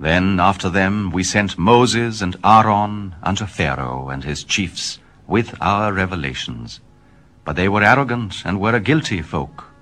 Then after them we sent Moses and Aaron unto Pharaoh and his chiefs with our revelations. But they were arrogant and were a guilty folk.